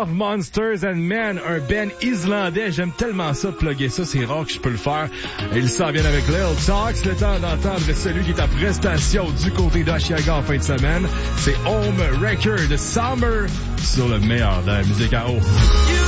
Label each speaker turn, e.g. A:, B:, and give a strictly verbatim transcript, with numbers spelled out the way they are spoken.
A: Love Monsters and Men, un band islandais. J'aime tellement ça, plugger ça, c'est rare que je peux le faire. Et il s'en vient avec Lil Talks. Le temps d'entendre celui qui est en prestation du côté d'Oshiaga en fin de semaine. C'est Home Wrecker de Summer sur le meilleur de la musique à eau.